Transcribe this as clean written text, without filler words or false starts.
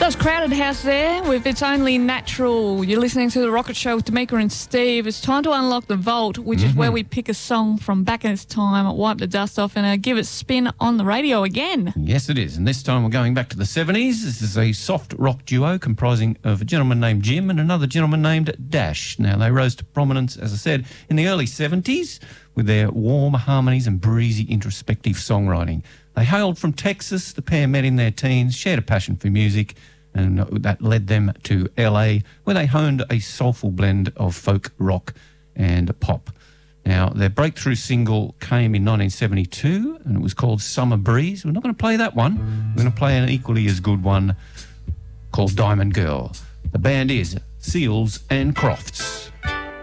That's Crowded House there with It's Only Natural. You're listening to The Rocket Show with Tamika and Steve. It's time to unlock the vault, which is where we pick a song from back in its time, wipe the dust off and give it a spin on the radio again. Yes, it is. And this time we're going back to the 70s. This is a soft rock duo comprising of a gentleman named Jim and another gentleman named Dash. Now, they rose to prominence, as I said, in the early 70s with their warm harmonies and breezy introspective songwriting. They hailed from Texas. The pair met in their teens, shared a passion for music, and that led them to LA, where they honed a soulful blend of folk, rock and pop. Now, their breakthrough single came in 1972, and it was called Summer Breeze. We're not going to play that one. We're going to play an equally as good one called Diamond Girl. The band is Seals and Crofts.